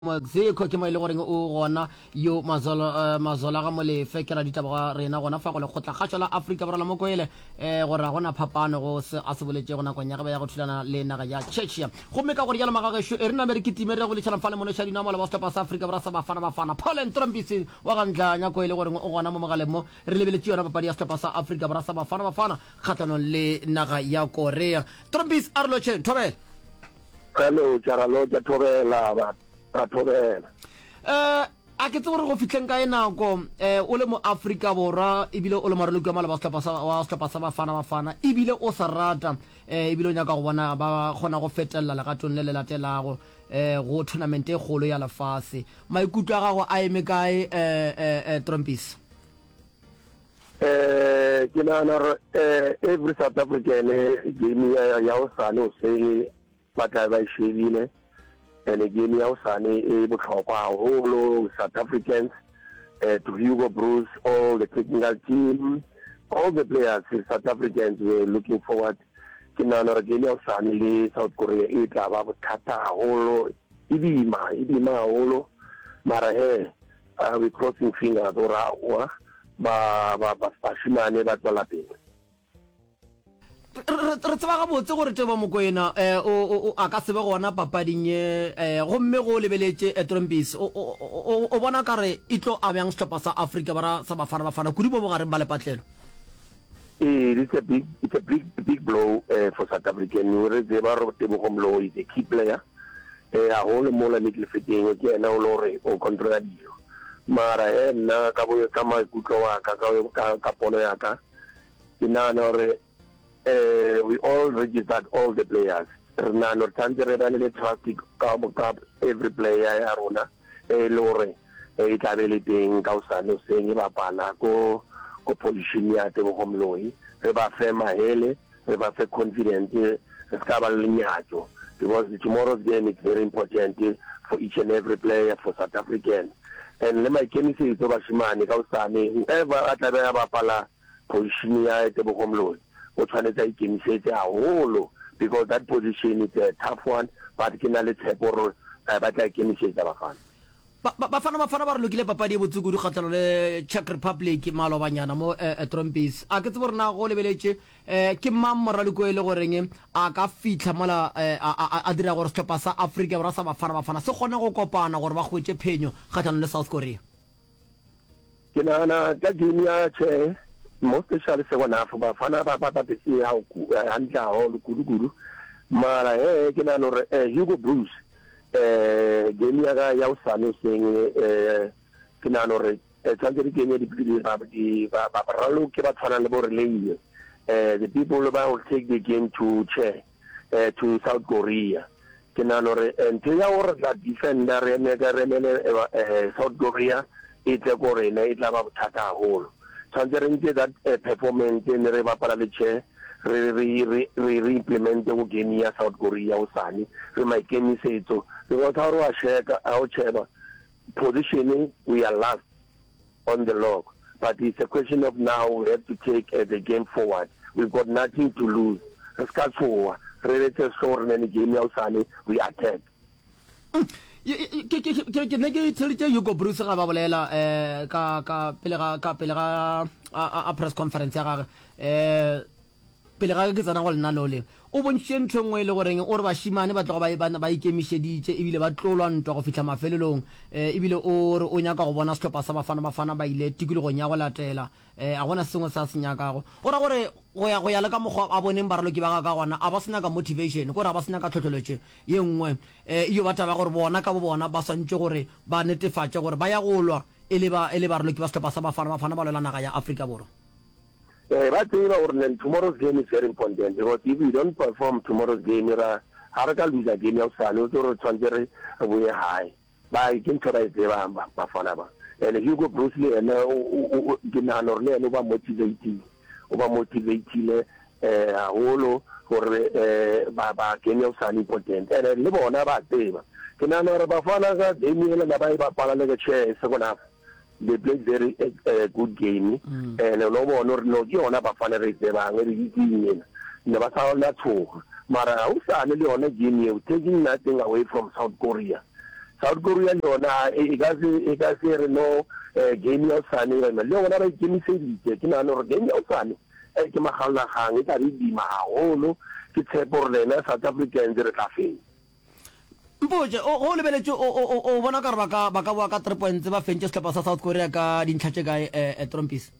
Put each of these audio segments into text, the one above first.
Mexico ke mo ile goreng o gona yo mazola ga molefe ke ra ditaba ga rena gona fa go le khotla ga tsala Africa bara mo koele gore gona phapano go se a se boletse gona go nya ga ba ya go thulana le naga ya Chechia go me ka gore jalo magaga sho rena America team re go le tshana fane mo le shadina mo le basta pa Africa bara sa bafana Poland Trumpisi wa ga ndlanya koele gore o gona mo magale mo re lebeletse yona papadi ya sta Africa bara sa bafana khatlano le naga ya Korea Trumpis arlo che thobela hello jaralo ja thobela ba thobela a ke tsore go fitleng ka enako o le mo Africa borwa ebile o le marelo ka mala ba stapa sa bafana ebile o sa rata ebile o nyaka go bona ba gona go fetella la gatong le latelago go tournament e golo ya lafase maikutlo a gago a eme kae Trumpis ke na every South African game ya o sane o se batla ba shebile and again ya usane e botlhokwa haholo South Africans to Hugo Bruce, all the technical team, all the players South Africans were looking forward ke nana re game ya usane le South Korea e tla ba bothata haholo idima haholo mara we crossing fingers ora ba shimane ba tswela pele re tseba ga botse gore teba mokoena o a ka sebe gona papading gomme go lebeletse Trumpis o bona kare itlo a bjang setlhopha sa Africa bara sa bafana kudi bo bogareng ba lepatlelo it's a big blow for South African re tseba re Tebogomlo is a key player a whole mola middle fitting ke ena o lore o controla dio mara nna ka bo ka maikutlo wa ka pono ya ka ke nana re we all registered all the players. Rena tante re le traffic ka every player ya rona lore e tlabele teng ka usane seng ba bana ko position ya Tebogomlo re ba fe mahele re ba fe confident re ska ba lenyatso because tomorrow's game is very important for each and every player for South African and le my chemistry to ba shimane ka usane whoever atlabe ya ba pala position ya Tebogomlo o tshwanetse ikemisetse haholo because that position is a tough one but ke na le tshepo ba tla ikemisetsa bafana ba re lokile papadi e botsukudu kgatlhano le Czech Republic malobanyana mo Trumpis a ke tsebore na go lebeletse ke mamoraloko e le goreng a ka fitlha mola a dira gore setlhopha sa Africa bara sa bafana se kgone go kopana gore ba gwetse phenyo kgatlhano le South Korea ke nana ka game ya che most especially se bona fa bafana ba bese ha handla ho kudu mara ke na no Hugo Bruce game ya usane seng ke na no re tsantse di game di ba ralo ke ba tshwana le bo relay the people will take the game to to South Korea ke na no re ntse ya hore la defender ne ga remele South Korea it's a Korea e tla ba bothata haholo tshwanetse that performance in re bapala le re implement go game ya South Korea o sane re maikemisetso re go tharo a sheka a o cheba positioning we are last on the log but it's a question of now we have to take the game forward we've got nothing to lose re ska forward re rete sore ne game ya o sane we attack ke ne ke tsheditse Hugo Bruce ga ba bolela ka pele ga a press conference ya gagwe pele ga ke tsana go lena lole o bontse ntho ngwe le goreng o re ba shimane ba tloga ba ikemiseditse ebile ba tlolwa ntwa go fitla mafelelong ebile o re o nyaka go bona setlhopha sa bafana ba ile tikologong ya go latela a gona sengwe sa se nyakago o ra gore go ya le ka mokgwa a boneng baralo ke ba ka gona a ba sena ka motivation gore a ba sena ka tlhotlheletše ye nngwe yo ba taba gore bona ka bo bona ba swantse gore ba netefatse gore ba ya golwa e le baralo ke ba setlhopha sa bafana ba lwela naga ya Africa borwa ba tseba gore tomorrow's game is very important because if we don't perform tomorrow's game ra haraka lose game ya usane o tsoro tshwantse re boye high ba ke ntho ra tseba bafana ba and Hugo Bruce le ena o dinano le ena ba motivating haholo gore ba game ya usane important and le bona ba tseba ke nana re bafana ga game le ba pala le che second half they played very good game and no more no yona bafana re tseba ngere ditine ne ba sa la tshoga mara usane le yona game taking nothing away from South Korea South Korea yona e ka se re no game ya Osane le yona ba ikemiseditse ke nana re game ya Osane ke magalla gang e tla di maholo ke tshepo re lena South Africans re tla feng mpoje o lebeletse o bona ka re ba ka boa ka 3 points ba fentse setlhopha sa South Korea ka dintlha tse kae Trompis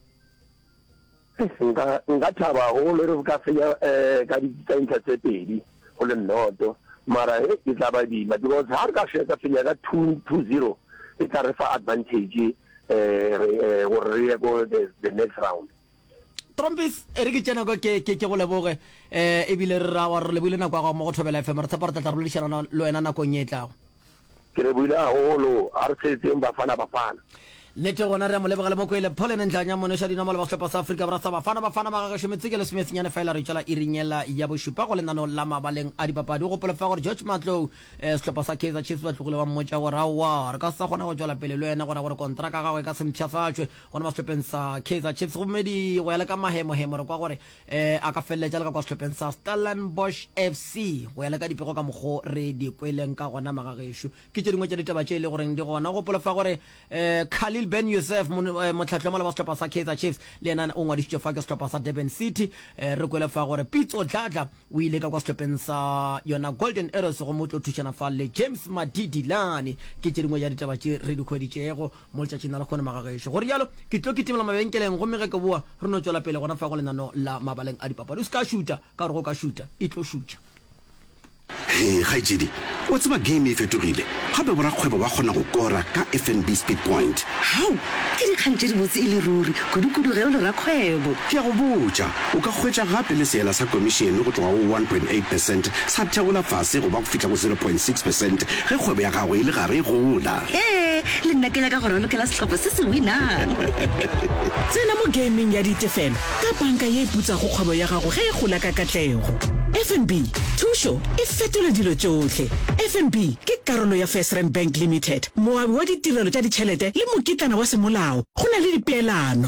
nka thaba go le re ka fenya ka dintlha tse pedi go le nnoto mara e tla ba dima because ha re ka sheta fenya ka 2-0 e tla re fa advantage gore re ye go the next round Trompis e re ke tsena go ke go leboge e bile re ra wa re lebile nako ga mo go thobela FM re tsapa re tla re leshana lo ena nako nyetlago ke re buile haholo a re tsetseng bafana nete gona re mo lebogele mo kwele phole ntlanya mo nesha dinamo le ba setlhopha sa Afrika ba sa bafana ba ga shemetse ke le semetsinyane faela re tsala irinyela ya boshupa go lenano la mabaleng a dipapadi go polefa gore George Matlow setlhopha sa Kaizer Chiefs ba tlogile ba mmotsa gore wa re ka sa gona go tswela pele le ena gore kontraka ga gagwe ka semtšha satswe gona ba setlhopheng sa Kaizer Chiefs go mmedi go ya le ka mahemo re kwa gore a ka felletsa le ka kwa setlhopheng sa Stellenbosch FC go ya le ka dipego ka mogo re di kweleng ka gona magagesho ke tse dingwe tsa ditaba tse le gore di gona go polefa gore Khalil Ben Yusuf motlhatlhomo le ba setlhopha sa Kaizer Chiefs le ena o ngwadisitswe fa ke setlhopha sa Durban City re kwele fa gore Pitso Dladla o ile ka kwa setlhopheng sa yona Golden Arrows go motlo thušana fa le James Madidilane ke tse dingwe ya ditaba tse re di kgweditšego mo letšatšing la le kgone magagesho gore jalo ke tlo ke timela mabenkeleng gomme ge ke boa re no tswela pele gona fa go lenano la mabaleng a dipapadi o se ka šuta ka gore go ka šuta e tlo šutša Khaitsedi o tseba game e fetogile gape borakgwebo ba kgona go kora ka FNB Speed Point hao ke dikgang tse di botse e le ruri kudu-kudu ge o le rakgwebo ke ya go botša o ka hwetša gape le seela sa komišene go tloga go 1.8% sa theola fase go ba go fitlha go 0.6% ge kgwebo ya gago e le gare e gola le nna ke nyaka go ralokela setlhopha se se winang tsena mo gaming ya ditefelo ka banka ye e putsa go kgwebo ya gago ge e gola ka katlego FNB thušo e fetola dilo tsotlhe FNB ke karolo ya FirstRand Bank Limited moabi wa ditirelo tša ditšhelete le mokitlana wa semolao go na le dipeelano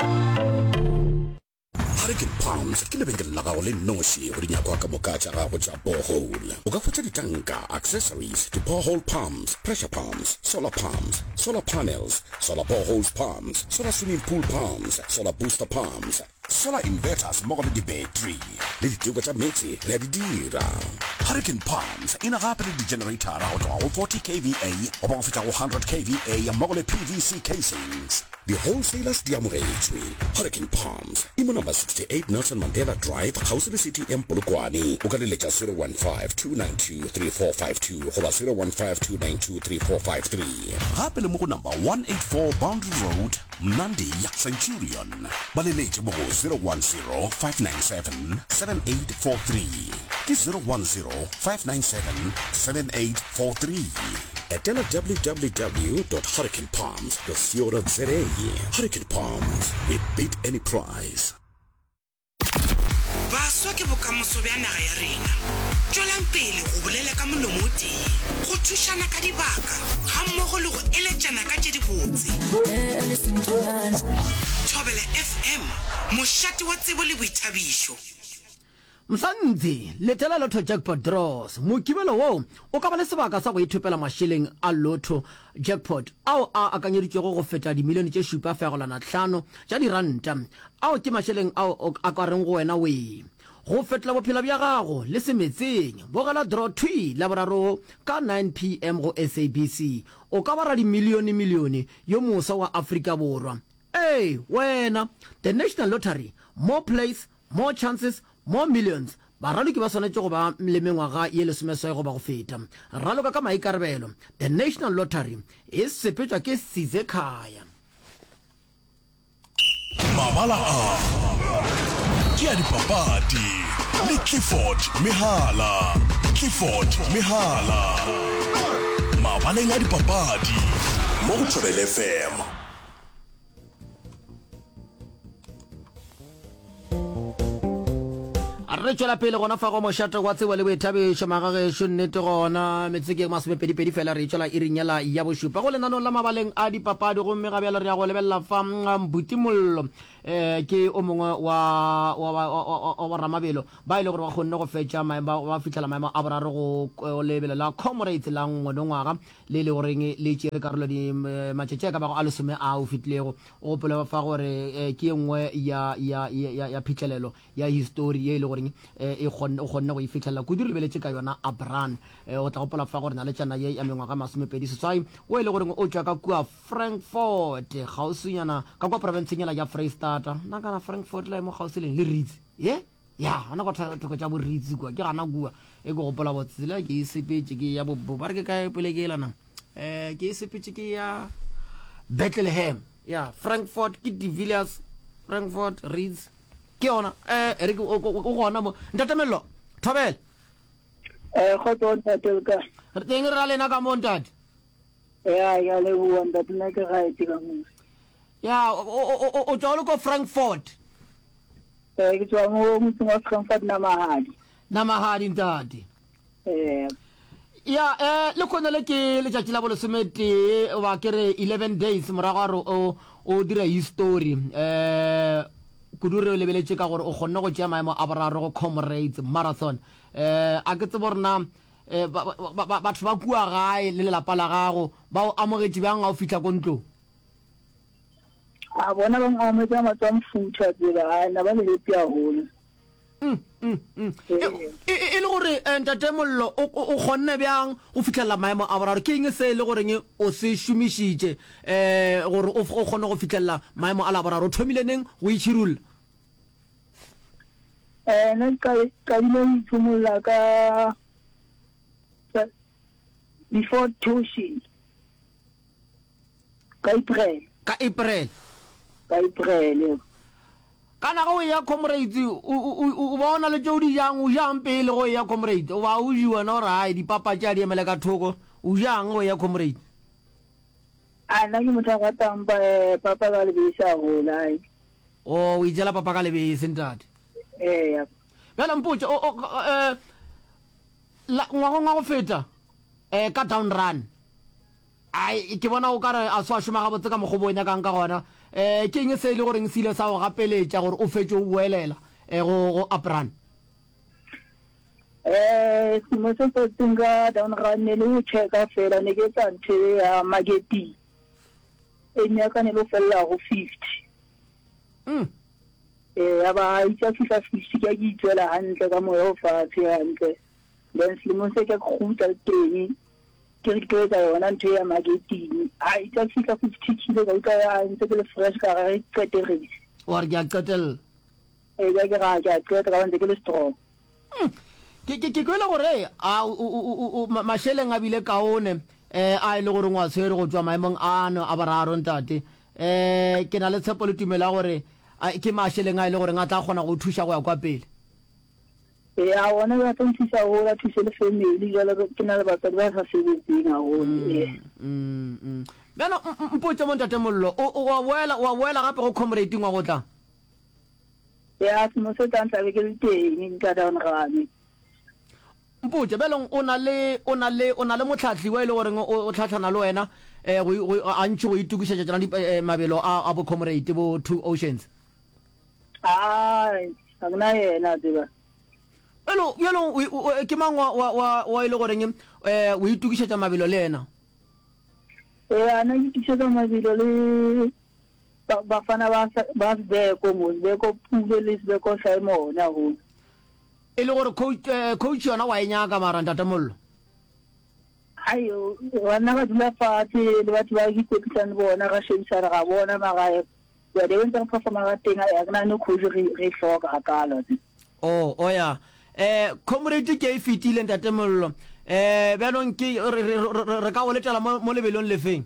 Hurricane Palms ke lebenkele la gago le noši go dinyakwa ka moka tša gago tša borehole o ka hwetša ditanka accessories di-borehole pumps pressure pumps solar panels solar boreholes pumps solar swimming pool pumps solar booster pumps solar inverters mmogo le di-battery le diteko tša metsi le a di dira Hurricane Palms e na gape le di-generatara go tloga go 40 kVA go ba go fetša go 100 kVA mmogo le PVC casings di-wholesalers di amogetšwe Hurricane Palms e mo number 68 Nelson Mandela Drive kgauswi le CTM Polokwane o ka leletša 015-292-3452 goba 015-292-3453 gape le mo go number 184 Boundary Road Mnandi Centurion ba leletše mo go 010-597-7843 ke 010-597-7843 etela www.hurricanepalms.co.za Hurricane Palms we beat any prize baswa ke bokamoso bja naga ya rena tšwelang pele go bolela ka molomo o tee go thušana ka dibaka ga mmogo le go eletšana ka tše dibotse Thobela FM mošate wa tsebo le boithabišo Msantsi letela lotho jackpot draws mokibelo wo o ka ba le sebaka sa go ithopela mašheleng a lotho jackpot ao a akanyeditšego go feta dimilione tše 7.5 tša diranta ao ke mašheleng ao a ka reng go wena we go fetla bophelo bja gago le semetseng bogela draw 2 la boraro ka 9 PM go SABC o ka bara dimilione yo mosa wa Afrika Borwa wena the National Lottery more plays more chances more millions baraloki ba swanetse go ba le mengwaga ye lesomeswai go ba go feta raloka ka maikarabelo the National Lottery e sepetšwa ke Size Khaya mabala a ke a dipapadi le Clifford Mehala mabaleng a dipapadi mo go Thobela FM re tšwela pele gona fa go mošate wa tsebo le boithabišo magagesho nnete gona metseke masomepedipedi fela re tšwela irinyela ya bošupa go lenanong la mabaleng a dipapadi gomme ga bjale re ya go lebelela fa mbutimollo ke o mongwe wa ramabelo ba ile gore ba kgonne go fetša ba fitlhela maemo a boraro go lebelo la Comrades la ngwaga le le goreng le tšere karolo di matšatši ka bago a lesome a o fitlilego o gopola fa gore ke nngwe ya phitlhelelo ya history ye e le goreng e kgonne go e fitlhelela kudu re lebeletse ka yona Abran o tla gopola fa gore na le tšana ye ya mengwaga masomepedi seswai o e le goreng o tšwa ka kua Frankfurt gausinyana ka kwa provinceng ya Freistata na kana Frankfurt la mo gausi le Leeds ya ana go thoko tša bo Leeds kwa ke gana kua e go gopola botsela ke isepetse ke ya bo ba re ke kae pele ke lana ke isepetse ke ya Bethlehem Frankfurt ke De Villiers Frankfurt Leeds ke ona re ke o gona mo ntatamelo Thobela khotso ntatelka re teng re ra lena ka mo ntate ya le bua ntatena ke ga e ka mo o tswa ko Frankfurt ke tswa mo motse Frankfurt na mahadi ntate le khona le ke le tšatši la bolesomete wa kere 11 days morago o dira history kudu re lebeletse ka gore o kgonne go tšea maemo a boraro go Comrades Marathon a ke tsebo rena batho ba kua gae le lelapa la gago ba o amogetše bjang ga o fitlha ko ntlong a bona ba ngametse matwa mfutha tsela na ba le pia hole e le gore ntate mollo o kgonne bjang go fitlhela maemo a boraro ke eng se le goreng o se šomišitše gore o kgonne go fitlhela maemo a la boraro o thomile neng go itšhirulla na ka dilo itshumulla ka before Tushi ka April kana go ya Comrades o bona le jodi yang o jang pele go ya Comrades o ba o jiwa no ra di papa tša di emela ka thoko o jang go ya Comrades ana ke motho ga tamba papa ga le bisa go lai o ijela papa ka le bese ntate bela mpotse la ngwa go feta ka down run ai ke bona o ka re a swa shuma ga botse ka mogobo nya kang ka gona ke eng se le goreng sile sa go gapeletša gore o fetse o boelela go Abran simo se se tsinga down run le o cheka fela ne ke tsa nthe ya mageti enya ka ne lo fella go 50 aba itsa fisa 50 ka itwela hantle ka moyo fa hantle then simo se ke khuta teng ke re ke tsa yona ntho ya marketing a itsa fisa 50 kilo ka uka ya ntse ke le fresh ka re qeterisi wa re ya qetel ga ke ra ja qetela ka ntse ke le strong ke kwela gore a masheleng a bile kaone a ile gore ngwa tshwere go tswa maemong ano a bararo ntate ke na le tshepo le tumela gore ke masheleng a ile gore nga tla kgona go thusha go ya kwa pele a wona ba tsentisa go la thuse le family jalo ke na le batho ba sa sebetseng a go bana mpotse mo ntate mollo wa boela gape go Comrades ngwa go tla mo se tantla ke le teng ka down rami mpotse belong o na le motlhatlhi wa ile gore o tlhatlhana le wena a ntse go itukisetša tsona mabelo a bo Comrades bo Two Oceans ga gona yena tseba yalo ke mang wa ile goreng o itukisetša mabelo le ena ana itukisetša mabelo le bafana ba Sbeko Pule le Sbeko Simon ya go e le gore coach yona wa e nyaka mara ntate mollo ayo wana ba dula fatshe le batho ba ikwepisang bona ga shebisana ga bona magae ya de wentse go performa ga teng ya kana no coach re hloka akala ya Comrades ke e fitile ntate mollo belong ke re ka o letela mo lebelong le feng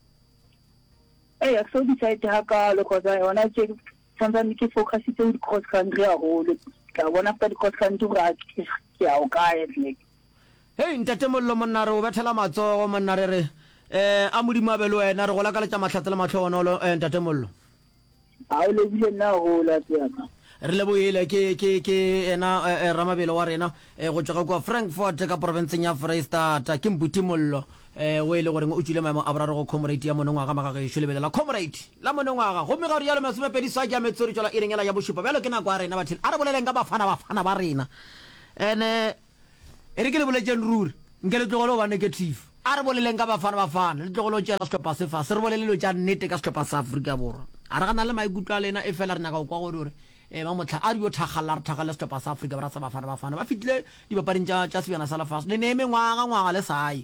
a so decide ha ka le khoza ona ke sometimes ke focus itse di cross country a go le ka bona after di cross country ra ke ya o ka e hey ntate mollo monna re o bethela matsogo monna re a modimo belo wena re go la ka le tša matlhatse le matlhogonolo ntate mollo a o le bile na go la tsaka re le boele ke ena ramabelo wa rena go tšwa kwa Frankfurt ka provinceng ya Freistata ke mbuti mollo o e le goreng o tswile maemo a boraro go comrade ya monongwaga magagešo lebelela comrade la monongwaga gomme ga re jalo masomepedi sa ke a metsori tswela e rengela ya bošupa bjalo ke nako a rena bathele a re boleleng ka bafana ba rena and e re ke le boletseng ruri nke le tlogole go ba negative a re boleleng ka bafana le tlogole o tšela setlhopha se fa se re bolelelo tša nnete ka setlhopha sa aforika borwa a re gana le maikutlo a lena e fela re nyaka go kwa gore ba motlha a dio thagala re thagala setlhopha sa aforika borwa sa bafana ba fitlhile dipapading tša sebjana sa lefase le neeme ngwaga le sae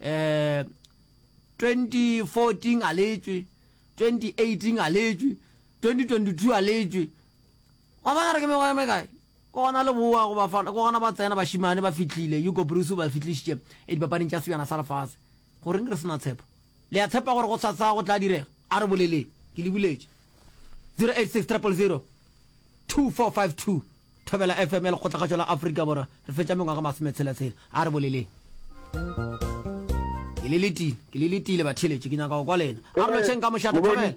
2014 a letswe 2018 a letswe 2022 a letswe wa bona re ke megwa mekae ko gona le boa go bafana ko gona ba tsena bashimane ba fitlhile Hugo Bruce ba fitlhishitše dipapading tša sebjana sa lefase goreng re sena tshepo le a tshepa gore go sa go tla direga a re boleleng ke le buletse 086 2452 thobela FM le kgotlagatšo la Afrika borwa re fetša mengwaga masometshela a re boleleng ke le letile batheletše ke nyaka go kwa lena a re lotšheng ka mošato thobela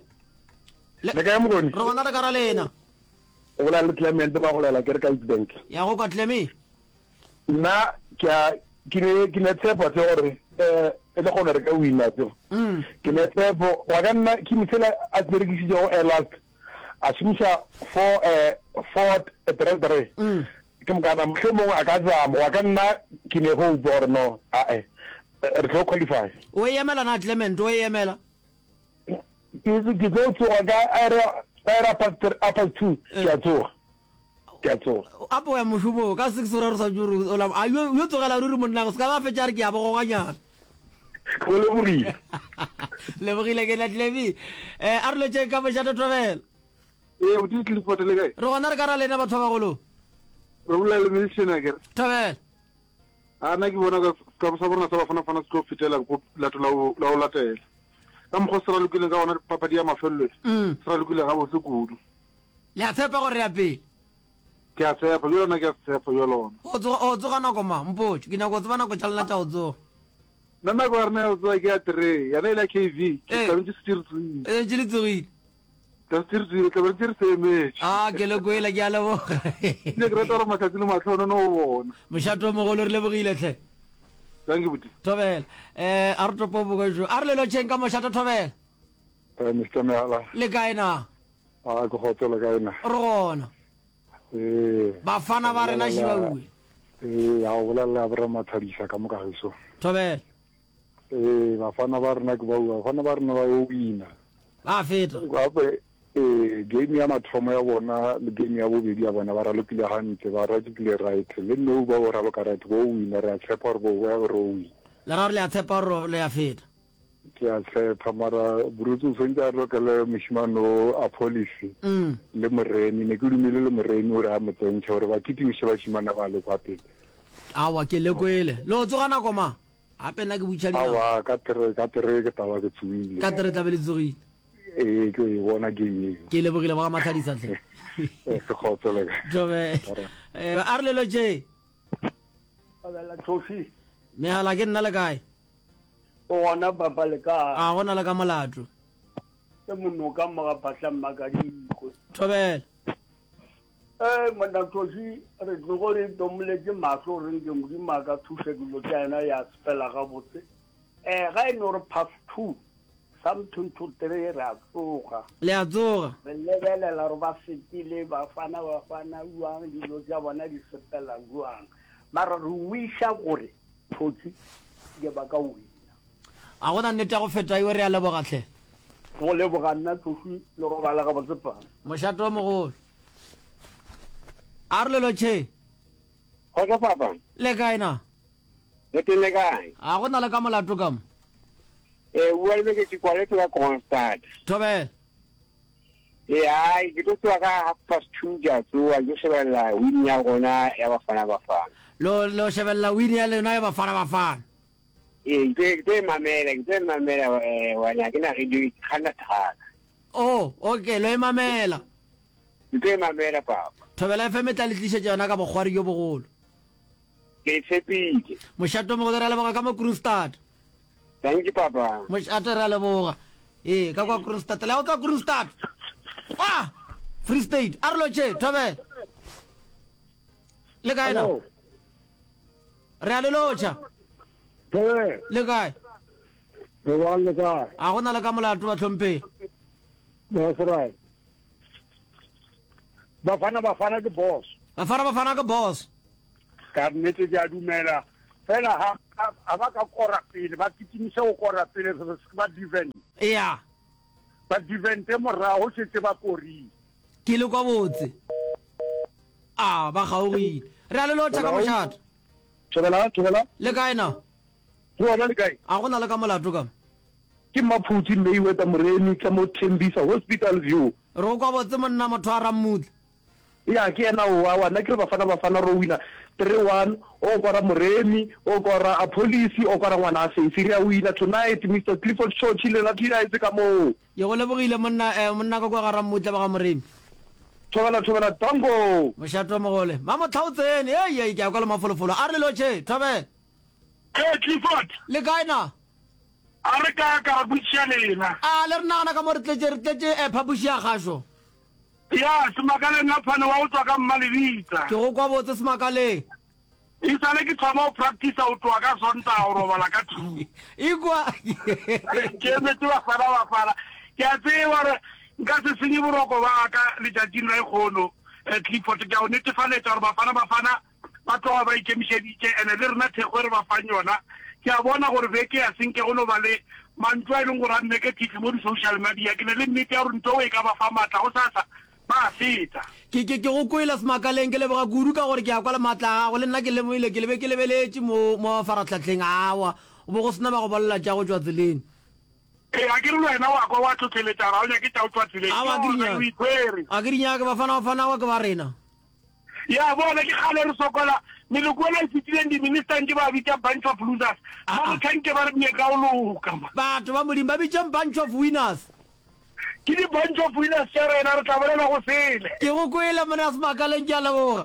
re gona re kara lena o la le Clement ba go lela ke re ka Bank ya go ka Clement nna ke ne tshepo tse gore e le gone re ka wina tso ke ne tshepo wa ka nna ke metsela a berekisitse go last a šomiša Ford Treasury ke mokana motlhe mongwe a ka zama wa ka nna ke ne hope gore no re tlo qualify o emela na Clement o emela ke tlo tsoga ka era apa 2 ke a tsoga apo ya mošomo ka 6 ora re sa juru a yo tsogela ruri monna go ska ba fetša re ke a bogoganyana go le borile lebogile ke Clement a re lotšeng ka mošato travel o di Clifford le kae re gona re ka ra lena batho ba bagolo re bolela le medicine ke travel ana ke bona ka sa bona sa bafana se go fitela go latela la o latela ka mo go sera lokile ka ona papadi ya mafello sera lokile ga botse kudu le a tshepa gore ya pele ke a tshepa yo lona ke a tshepa yo lona o tsoga nako ma mpotse ke nyako tseba nako tša lena tša go tsoga nna go rena o tsoga ke a 3 yana ile KV ke ka ntse stirtsing ke le tsogile ka stirtsing ka ba tsere semetse ke le goela ke a leboga ne ke rata gore matlhatsi le matlhono no bona mošato wa mogolo re lebogile tlhe thank you buti thobela a re topo bokoso a re le lotšheng ka mošato thobela Mr. Mehala le kae na a go gotsela kae na re gona bafana ba rena šibaue a o bolela ba re mathadisa ka mokagiso thobela bafana ba rena ke bafana ba rena ba yo wina ba feta gape game ya mathomo ya bona le game ya bobedi ya bona ba ralokile gantle ba ratile right le nne ba o ralo ka right bo wina re a tshepa gore bo ya re o wina le ra re le a tshepa gore le ya feta ke a tshepa mara Bruce o sentse a lokele moshimano a policy le moreni ne ke dumile le moreni o re a motsentshe gore ba kitimiše bašimana ba le kwa pele awa ke lekwele le o tsoga nako ma gape nna ke butšha awa ka tere ke taba ke tsuile ka tere tlabe le tsogile ke e bona game ke lebogile ba ga mathadisa tlhe se kgotsele tobe a re lelo je abela tsosi megala ke nna le kae o gona papa le ka a gona le ka molato ke monno ka moga phahla mmakadiko thobela monna tsosi re tlogore tomoletse matlho re nke modimo a ka thusa dilo tša ena ya sepela gabotse ga e no re pass 2 something to 3 re a tsoga le a tsoga re lebelela gore ba fetile bafana uang dilo tša bona di sepela uang mara re wiša gore thotsi ke ba ka wina a gona nnete ya go feta yo re a lebogatlhe go leboga nna tsosi le robala ga botsepana mošato o mogolo a re lelotšhe kgotsa papa le kae na le tele kae a gona le ka molato kamo bua le ke kwaletse ka Constant thobela ai ke tlo tsoga ka half past 2 ja tsoa ke shebella win ya gona ya bafana lo shebella win ya lena ya bafana ke mamela wena ke na re di khana thaka okay lo mamela ke mamela papa thobela FM tla le tlišetša yona ka bogwari yo bogolo ke tshepile mošato mo go dira leboga ka mo Kroonstad thank you papa mošato re a leboga ka kwa Kroonstad le o tswa Kroonstad Free State a re lotšhe thobela le kae na re a le lotšha le kae Re wa le ka. A gona le ka molato ba tlhompe. That's right. Bafana ke boss. Bafana ka boss. Ka nnete ke a dumela. Fela ha ba ka kora pele ba kitimisa go kora pele ba defend. Yeah. Ba defend morao go setse ba kori. Ke le kwa botse. Ba gaogile. Re a le lo tšaka mošate. Tšhabela. Le kae na? Ke wona le kae? A gona le ka molato ka. Ke Maphuti Mayweather Moremi ka mo Tembisa Hospital View. Ro kwa botse monna motho a rammutle. Ya ke ena wa na ke bafana ro wina 3-1 o kwara Moremi o kwara a police o kwara ngwana a Syria wina tonight Mr Clifford Shaw chile la tira itse ka mo. Ye go lebogile monna ka kwa ga rammutle ba ga Moremi. Tšhabela tango. Mošate mogole. Mama tlhautsene. Ke a kwa le mafolofolo. A re lo tšhe, Thabe. Clifford. Le kae na? A re ka butša lena. Le re nagana ka mo re tletse phapoši ya kgašo. Ya Semakaleng a phane wa o tswa ka Mmalebitsa. Ke go kwa botse Semakaleng. E sale ke thoma o practice o tswa ka Sontaga o robala ka 2. Ikwa. Ke metse bafana. Ke a tseba re nka se senye boroko ba ka letšatšing la ekgono Clifford ke a o netefaletša gore bafana ba tloga ba ikemišeditše ene le rena thekgo re bafang yona ke a bona gore beke ya senke go no ba le mantlo a e leng gore a negative mo di-social media ke ne le nnete ya gore nto o e ka ba fa maatla go sasa ba feta ke go kwela Semakaleng ke leboga kudu ka gore ke a kwa le maatla go le nna ke lemoile ke lebe ke lebeletše mo mafaratlhatlheng awa o bo go sena ba go bolela tša go tswa tseleng. a ke re le wena wa kwa wa tlhotlheletša ga o nyake tša o tswa tseleng a ke dinyake bafana wa ke ba rena ya bona ke kgale re sokola meloko ela e fetileng di-minister ke ba bitša bunch of losers ba mothanke ba re meeka o loka batho ba modimo ba bitšang bunch of winners ke di-bunch of winners tša rena re tla bolela go sele ke go kwela mona Semakaleng ke a leboga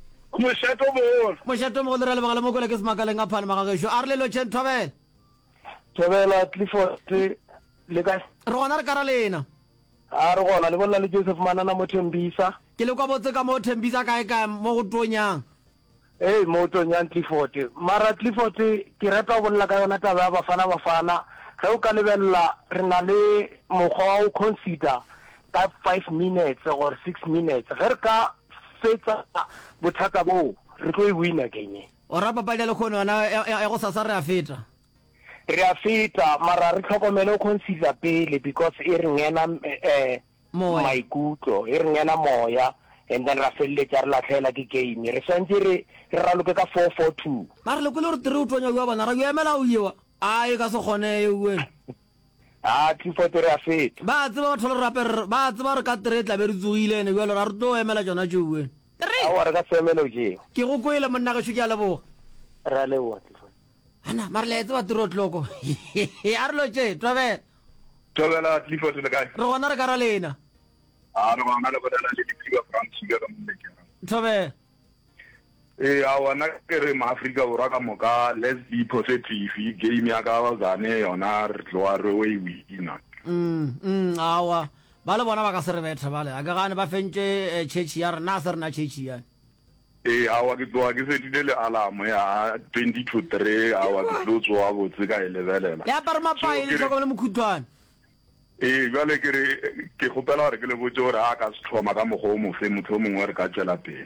mošato mogolo re lebogale mo kwele ke Semakaleng a phane magagešo a re le lotšhen Thabela Clifford le ka re gona re kara lena a re gona le bolela le Joseph Manana mo Tembisa ke le kwa botse ka mo Tembisa kae mo go tonyang mo tonyang Clifford mara Clifford ke rata go bolela ka yona taba ya bafana ge o ka lebelela re na le mokgwa wa o consider ka 5 minutes or 6 minutes ge re ka fetsa bothata boo re tlo e wina kenye o ra papadi le kgone yona ya go sasa re a feta mara re tlhokomele o consider pele because e re ngena maikutlo e re ngena moya and then ra feleletša re latlhela ke game re santse re raloke ka 4-4-2 mara le kwele gore tere o tonya yo bona ra yo emela o yewa e ka se kgone wena Clifford re a feta ba tseba batho le rape ba tseba re ka tere tla be re tsogile ene jalo ra re tlo emela tsona tšeo wena a re ka semelo je ke go kwela monna ga ke a leboga ra leboga ana mara le tseba tiro tloko a re lo tše Thabela Clifford le kae re gona re ka ra lena re gona le bodela le dipiwa Francisca ka mmekera Thabela a wana ke re maAfrika borwa ka moka let's be positive game ya ka bazane yona re tloa re o e wina awa ba le bona ba ka se re betha bale a ka gane ba fentše tšhetši ya rena a se rena tšhetši yane awa ke tloa ke setile le alamo ya 20-3 awa ke tlo tsoa botse ka e lebelela le apare mapai le tlhokomele mokhuthwane jale ke re ke kgopela gore ke le botse gore a ka se thoma ka mokgwa o mofe motho o mongwe re ka tšwela pele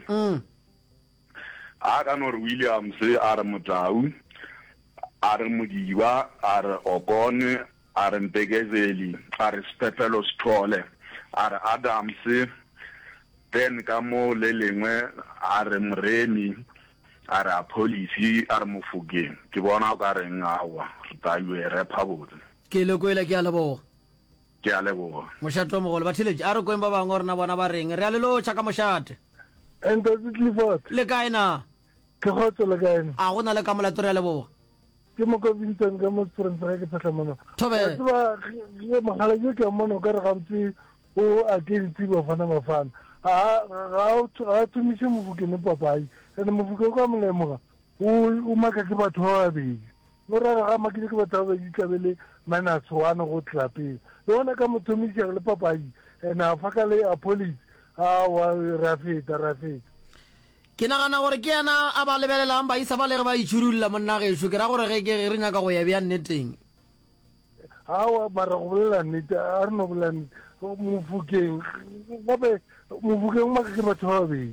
a ka no re Williams a re Motau a re Modiba a re Okone a re Mpekezeli a re Stefelo Sithole a re Adams then ka mo le lengwe a re Moremi a re Police a re Mofokeng ke bona o ka reng awa re taiwe re phabotse ke le kwela ke a leboga ke a leboga mošate mogolo ba thiletše a re kweng ba bangwe rena bona ba reng re a le lotšha ka mošate Clifford le kae na ke kgotse le kae a go na le ka molato re a leboga ke mo ka Vincent ka mo Springs ke phahla mono Thabela ke magala ke ke mono ka re gantsi o against bafana ga tumiše Mofokeng papai ene Mofokeng ka molemoga o maka ke batho ba babedi o raga ga makile ke batho ba babedi tlabele -1 go tlapeng le gona ka mothomišega le papai ene a fa ka le a police wa ra feta ke nagana gore ke yana a ba lebelelang ba isa ba le re ba itšhirulla monna gešo ke ra gore ge re nyaka go ya bja nneteng awa mara go bolela nnete a re no bolela nnete Mofokeng gape Mofokeng makake batho ba babedi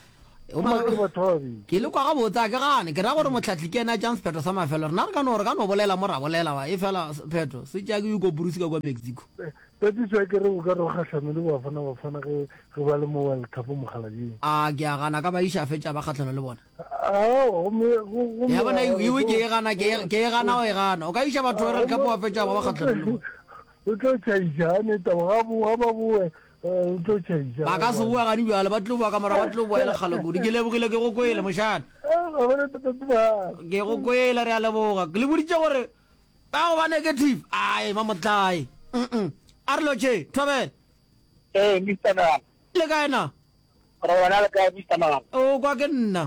ke le kwa ga botsa ke gane ke ra gore motlhatlhi ke ena jang sephetho sa mafelo rena re ka no bolela mo ra bolela ba e fela sephetho se tja ke Hugo Broos ka kwa Mexico tatisa ke re o ka re go kgatlhano le bafana ge ba le mo World Cup mogalading a ke a gana ka ba iša fetša ba kgatlhano le bona ya bona iwe ke e gana o e gana o ka iša batho World Cup wa fetša ba kgatlhano le bona o tlo tšhaisane taba ga ba boe ba ka se bua gane bjale ba tlo bua ka mara ba tlo bua e le kgalokodi ke lebogile ke go kwele mošane ke go kwele re a leboga ke le boditše gore ba go ba negative ai mamotlae a re lotšhe thobele Mr. Nagala le kae na re wena le kae Mr. Nagala o kwa ke nna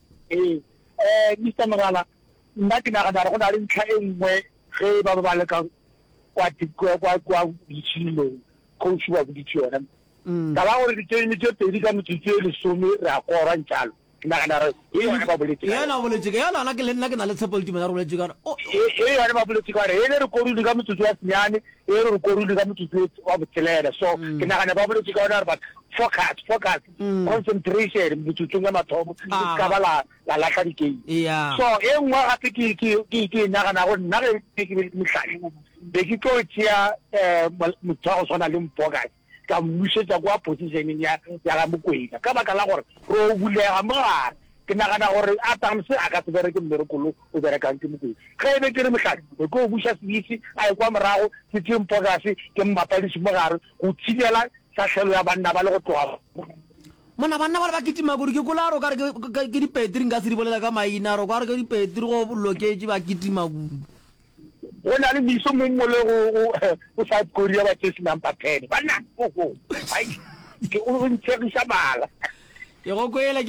Mr. Nagala nna ke nagana re go na le ntlha e nngwe ge ba ba le ka kwa ditšhilong coach wa boditse yona ka ba gore ditšene tše pedi ka metsotso e lesome re a korang jalo ke nagana re e yone ba boletse yena boletse ke yona ke le nna ke na le tshepo le tumela re boletse ka e yone ba boletse ka re e le re korule ka metsotso ya senyane e re re korule ka metsotso wa botshelela so ke nagana ba boletse ka yona re but focus concentration metsotsong ya mathomo ka ba la latlha dikei so e nngwe gape ke nagana gore nna ge metlhale be ke tlo tšea motho wa go tshwana le Mpokane ka mmušetša kwa positioneng ya ga Mokwena ka baka la gore ro bulega mogare ke nagana gore a tamse a ka se bereke mmerekolo o berekang ke Mokwena ge e be ke re metlhale e ko buša seisi a e kwa morago ke tšee Mpokase ke mmapadisi mogare go thibela satlhelo ya banna ba le go tloga mona banna ba le ba kitima kore ke kola ro ka re ke dipetri nka se di bolela ka maina ro ka re ke dipetri go loketse ba kitima kudu go na le miso mo le go South Korea ba tse number 10 banna ke o ntshegisa mala ke go kwela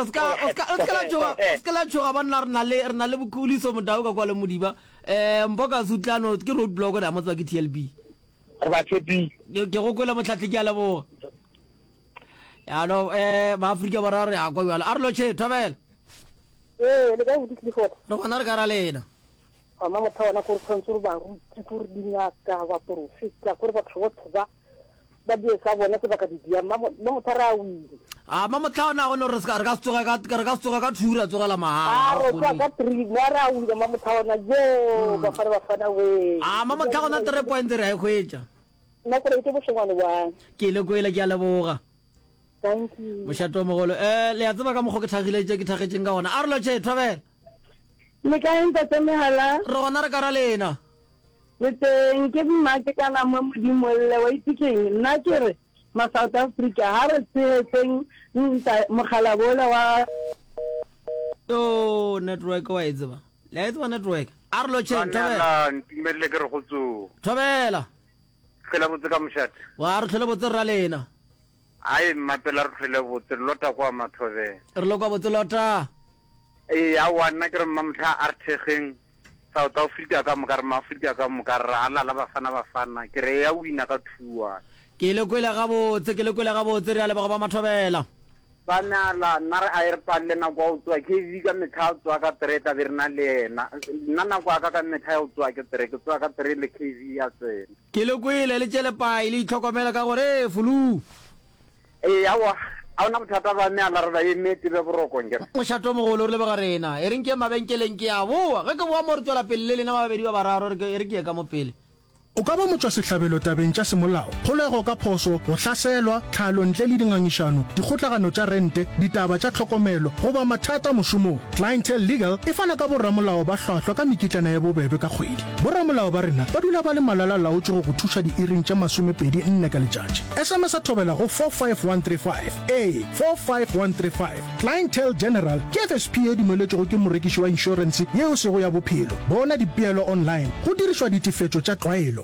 ska la tšhoga banna re na le bokhuliso modao ka kwa le modiba Mpoka Sutlano ke road block da motswa ke TLB re ba tshepi ke go kwela motlhatlhi ke a leboga yaano maafrika borra re a kwa bjalo a re lotšhe thobela le ka boditse fota re gona re ka ra lena ama mothawana gore tshwanetse ba ruti gore dingaka ba profita gore batho botlhe ba die sa bona se ba ka di dia mothara a wile mamotlaona gone re ka se tsoga ka thura tsogela mahala ka tri mara a wile mamothawana jo ba fana we mamotlaona 3 point re a khwetša nna gore ke bošengwane wa ke le kwela ke a leboga thank you mošato mogolo le ya tseba ka mokgo ke thagetseng ka gona a re lotšhe thobela le ka ntse mehala re gona re ka ra lena le teng ke mmake kana mo modimo le wa itikeng nna ke re ma South Africa ha re tseng mogala bola wa network wa etseba le etseba network a re lotšhe thobela ntimelle ke re go tso thobela tlhela botse ka mošate wa re tlhele botse re ra lena ai mapela re tlhele botse re lota kwa Mathobela re lo kwa botse lota ya wana ke re mamtlha a re thegeng South Africa ka moka re maAfrika ka moka re alala bafana ke re ya wina ka 2-1 ke le kwela gabotse re a leboga ba Mathobela banala nna re a e re palle nako a o tswa ke ka metha o tswa ka tereta be re na le ena nna nako aka ka metha o tswa ke tswa ka tere le KV ya tsena ke le kwele le tšele pai le itlhokomela ka gore fulu awa a ona bothata ba me a la re ba emete be borokong ke mošato mogolo re lebega rena e reng ke mabenkeleng ke a boa ge ke boa mo re tswela pele le lena babedi ba bararo e re ke ye ka mo pele o ka ba motswa sehlabelo tabeng tša semolao kgolego ka phoso go hlaselwa tlhalo ntle le dingangišano dikgotlagano tša rente ditaba tša tlhokomelo goba mathata mošomong Clientele Legal e fana ka borramolao ba hlwahlwa ka mekitlana ya bobebe ka kgwedi borramolao ba rena ba dula ba le malala laotše go thuša diiring tša 24 ka letšatši SMS a thobela go 45135 45135 Clientele General ke FSP e dumeletšego ke morekiši wa inšorense yeo sego ya bophelo bona dipeelo online go dirišwa ditifetšo tša tlwaelo